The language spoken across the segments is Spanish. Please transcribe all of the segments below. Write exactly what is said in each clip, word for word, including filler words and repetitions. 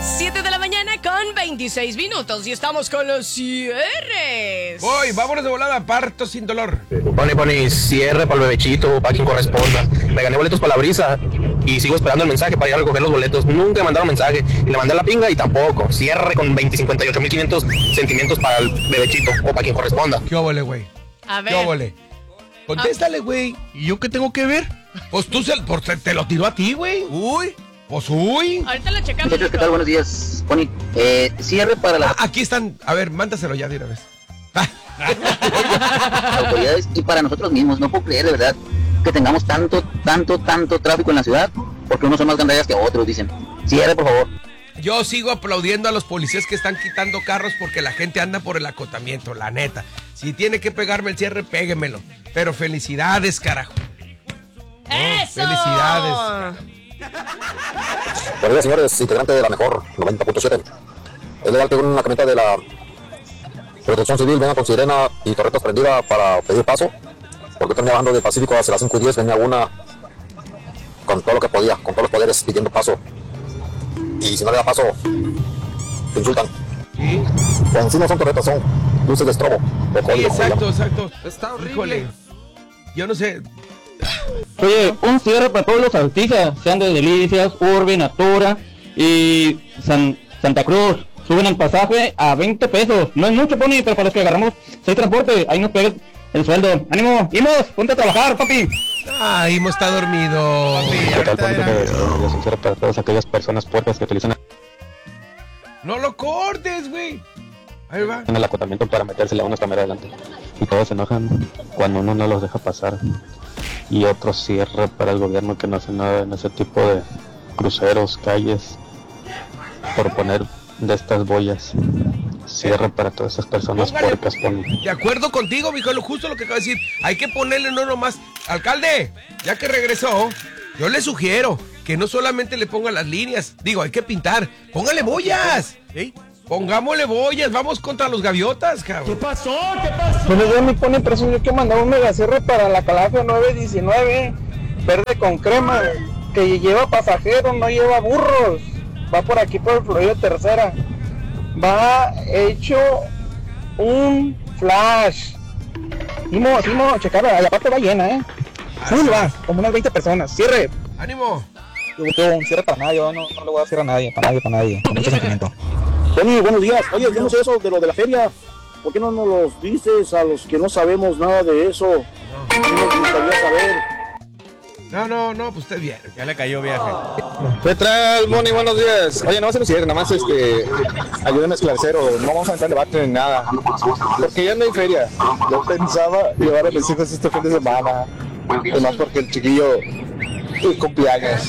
siete de la mañana con veintiséis minutos y estamos con los cierres. Voy, vámonos de volada, parto sin dolor. Pone, pone cierre para el bebechito, para quien corresponda. Me gané boletos para la brisa y sigo esperando el mensaje para ir a recoger los boletos. Nunca me mandaron mensaje y le mandé la pinga y tampoco. Cierre con veinte cincuenta y ocho mil quinientos sentimientos para el bebechito o para quien corresponda. ¿Qué óvole, güey? A ver. ¿Qué óvole? Contéstale, güey. ¿Y yo qué tengo que ver? Pues tú se, por, te, te lo tiró a ti, güey. Uy. Pues uy. Ahorita lo checamos. Muchachos, ¿qué tal? Buenos días, Pony. Eh, cierre para las Ah, aquí están. A ver, mándaselo ya de una vez. autoridades y para nosotros mismos. No puedo creer, de verdad, que tengamos tanto, tanto, tanto tráfico en la ciudad, porque unos son más gandallas que otros, dicen. Cierre, por favor. Yo sigo aplaudiendo a los policías que están quitando carros porque la gente anda por el acotamiento, la neta. Si tiene que pegarme el cierre, péguemelo. Pero felicidades, carajo. ¡Eso! Felicidades. Buenos días, señores, integrante de la mejor noventa punto siete. Es legal que una camioneta de la Protección Civil venga con sirena y torretas prendidas para pedir paso, porque estoy bajando del Pacífico hacia las cinco y diez, venía una con todo lo que podía, con todos los poderes pidiendo paso. Y si no le da paso, te insultan. Sí, Pues si no son torretas, son luces de estrobo. de sí, código, como exacto, llaman. exacto. Está horrible. Híjole. Yo no sé. Oye, un cierre para todos los artistas, sean de Delicias, Urbe, Natura y San, Santa Cruz. Suben el pasaje a veinte pesos. No es mucho, Pony, pero para los que agarramos seis transporte, ahí nos pega el sueldo. ¡Ánimo! ¡Imos! ¡Ponte a trabajar, papi! Ah, Imo está dormido. ¿Qué tal, Ponte? Es un cierre para todas aquellas personas puercas que utilizan No lo cortes, güey. Ahí va. el acotamiento para metérsela a una cámara adelante. Y todos se enojan cuando uno no los deja pasar. Y otro cierre para el gobierno que no hace nada en ese tipo de cruceros, calles, por poner de estas boyas. Cierre para todas esas personas Póngale. puercas, Pony. De acuerdo contigo, mijo, lo justo lo que acaba de decir. Hay que ponerle no nomás. Alcalde, ya que regresó, yo le sugiero que no solamente le ponga las líneas. Digo, hay que pintar. Póngale boyas. ¿Sí? Pongámosle boyas. Vamos contra los gaviotas, cabrón. pasó? ¿Qué pasó? Buenos días, mi Pony, pero yo que mandaba un megacierre para la Calafia nueve diecinueve, verde con crema, que lleva pasajeros, no lleva burros. Va por aquí por el Florido Tercera. Va hecho un flash. Simo, Simo, checarla, la parte va llena, ¿eh? Full va, como unas veinte personas. Cierre. ¡Ánimo! Yo tengo un cierre para nadie, yo no, no le voy a decir a nadie, para nadie, para nadie. Con mucho sentimiento. Tony, buenos días. Oye, yo no sé eso de lo de la feria. ¿Por qué no nos los dices a los que no sabemos nada de eso? Sí nos gustaría saber. No, no, no, pues usted bien. Ya le cayó viaje. ¿Qué tal, Moni? Buenos días. Oye, no se me cierre, nada más este, ayúdenme a esclarecer o no vamos a entrar en debate ni nada. Porque ya no hay feria. Yo pensaba llevar a mis hijos este fin de semana. Además porque el chiquillo eh, cumpleaños.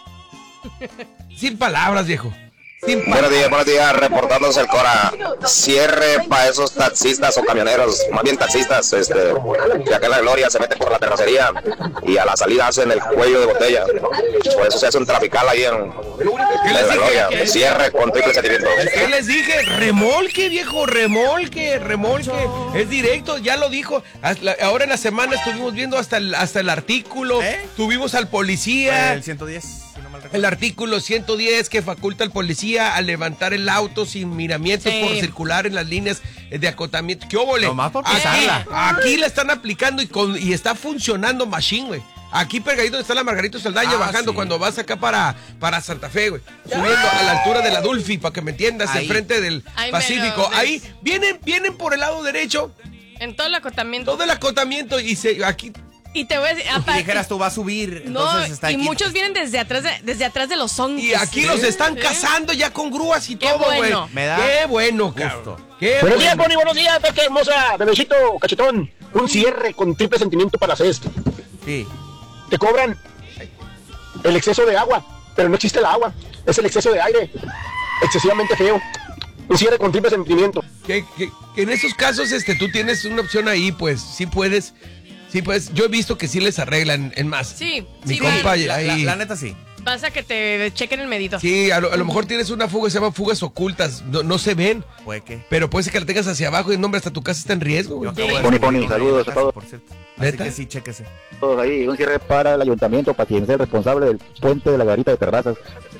Sin palabras, viejo. Sin Buenos palabras. días, buenos días, reportándose el Cora. Cierre para esos taxistas o camioneros, más bien taxistas, este, que acá en la Gloria se meten por la terracería y a la salida hacen el cuello de botella. Por eso se hace un trafical ahí en, en la Gloria. Cierre con triple sentimiento. ¿Qué les dije? Remolque, viejo, remolque, remolque. Es directo, ya lo dijo. Hasta- Ahora en la semana estuvimos viendo hasta el, hasta el artículo. ¿Eh? Tuvimos al policía. El ciento diez, si no mal recuerdo. El artículo ciento diez que faculta al policía a levantar el auto sin miramientos Sí. por circular en las líneas de acotamiento. ¿Qué óvole? Nomás por Aquí, pisarla. aquí la están aplicando y, con, y está funcionando machine, güey. Aquí pegadito está la Margarito Saldaña Ah, bajando sí. cuando vas acá para, para Santa Fe, güey. Subiendo a la altura de la Dulfi, para que me entiendas, Ahí. enfrente del Ahí Pacífico. mero, ves. Ahí vienen, vienen por el lado derecho, En todo el acotamiento. todo el acotamiento y se aquí. Y te voy a decir, Si aparte- dijeras tú va a subir, no, entonces está y aquí. muchos vienen desde atrás de, desde atrás de los zonkis. Y aquí los están cazando ya con grúas y Qué todo, güey. bueno. Me da Qué bueno, gusto. cabrón. Qué Buenos días, bueno. Pony, buenos días, Peque hermosa, bebecito, cachetón. Un cierre con triple sentimiento para hacer esto. Sí. Te cobran el exceso de agua, pero no existe el agua, es el exceso de aire. Excesivamente feo. Un cierre con triple sentimiento. Que, que- que en esos casos este, tú tienes una opción ahí, pues sí puedes. Sí, pues yo he visto que sí les arreglan. En más. Sí, Mi sí, compa ven. La, ahí. la- la neta sí. Vas a que te chequen el medidor. Sí, a lo, a lo mejor tienes una fuga, se llama fugas ocultas. No, no se ven, Puede que. pero puede ser que la tengas hacia abajo y no, hombre, hasta tu casa está en riesgo, güey. Yo acabo de Pony, recibir Pony, una saludos de a casa, todos. por cierto. Así ¿Neta? que sí, chéquese. Todos ahí, un cierre para el ayuntamiento, para quien sea el responsable del puente de la garita de terrazas.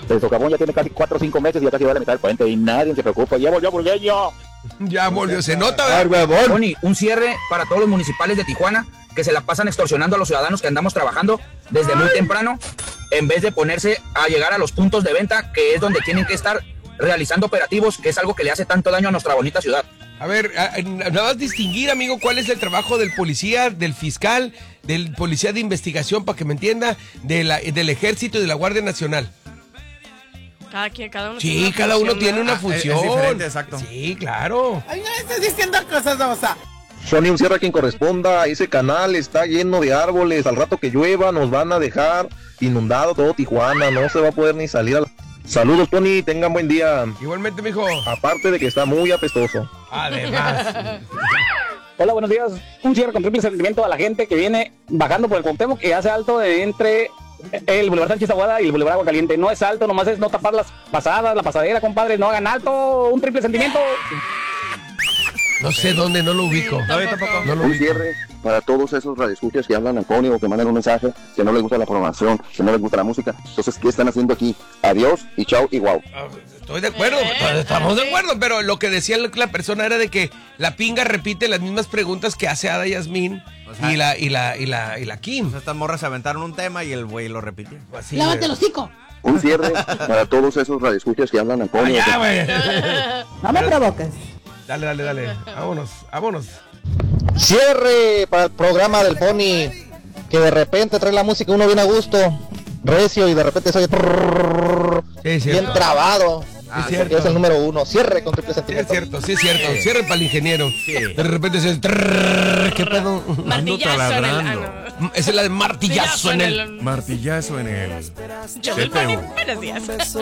El socavón ya tiene casi cuatro o cinco meses y ya casi va a la mitad del puente y nadie se preocupa. Ya volvió Burgueño. Ya volvió, se nota, ¿verdad? Tony, un cierre para todos los municipales de Tijuana que se la pasan extorsionando a los ciudadanos que andamos trabajando desde muy temprano, en vez de ponerse a llegar a los puntos de venta, que es donde tienen que estar realizando operativos, que es algo que le hace tanto daño a nuestra bonita ciudad. A ver, a- a- nada más distinguir, amigo, cuál es el trabajo del policía, del fiscal, del policía de investigación, para que me entienda, de la, del ejército y de la Guardia Nacional. Cada quien, cada uno tiene Sí, una cada uno función, tiene ¿no? una Ah, es- función. es diferente, exacto. Sí, claro. Ay, no estás diciendo cosas, Osa. Sony, un cierre a quien corresponda. Ese canal está lleno de árboles. Al rato que llueva nos van a dejar inundado todo Tijuana. No se va a poder ni salir a la... Saludos, Tony. Tengan buen día. Igualmente, mijo. Aparte de que está muy apestoso. Además. Hola, buenos días. Un cierre con triple sentimiento a la gente que viene bajando por el Cuauhtémoc, que hace alto de entre el Boulevard Sánchez Aguada y el Boulevard Agua Caliente. No es alto, nomás es no tapar las pasadas, la pasadera, compadre. No hagan alto. Un triple sentimiento. No sé dónde, no lo ubico. No, yo tampoco. No lo Un ubico. cierre para todos esos radioescuchas que hablan al Pony o que mandan un mensaje que no les gusta la programación, que no les gusta la música. Entonces, ¿qué están haciendo aquí? Adiós y chao y guau. Ah, Estoy de acuerdo, estamos de acuerdo, pero lo que decía la persona era de que la pinga repite las mismas preguntas que hace Ada Yasmín O sea, y la y la y la y la Kim. Pues estas morras se aventaron un tema y el güey lo repitió. Así, Lávate el güey. hocico. Un cierre para todos esos radioescuchas que hablan al Pony. Ah, o ya, que- güey. No me provoques. Dale, dale, dale. Vámonos, vámonos. Cierre para el programa del Pony, que de repente trae la música uno bien a gusto, recio, y de repente soy Sí, es bien cierto. trabado. Ah, Porque cierto. es el número uno. Cierre con triple Sí, es sentimiento. cierto, sí es cierto. Cierre para el ingeniero. De repente es el trrrr, ¿qué pedo? Martillazo en el ano. Esa es la de martillazo en el. Martillazo en el. Yo soy Fanny, buenos días.